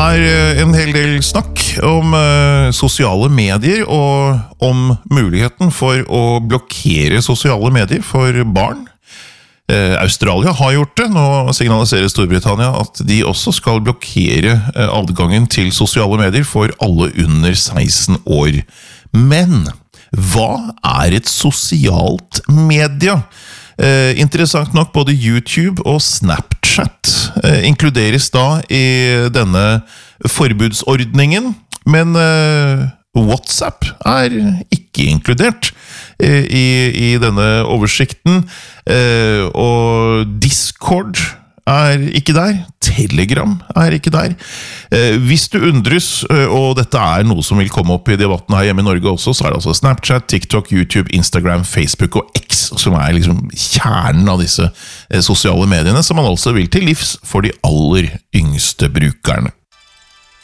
en hel del snakk om sosiale medier og om muligheten for å blokkere sosiale medier for barn. Australia har gjort det, nå signaliserer Storbritannia at de også skal blokkere adgangen til sosiale medier for alle under 16 år. Men hva et sosialt media? Interessant nok, både YouTube og Snapchat inkluderes da i denne forbudsordningen, men WhatsApp ikke inkludert i denne oversikten, og Discord ikke der, Telegram ikke der. Hvis du undres, og dette noe som vil komme opp i debatten her hjemme i Norge også, så det altså Snapchat, TikTok, YouTube, Instagram, Facebook og X, som liksom kjernen av disse sosiale mediene, som man altså vil til livs for de aller yngste brukerne.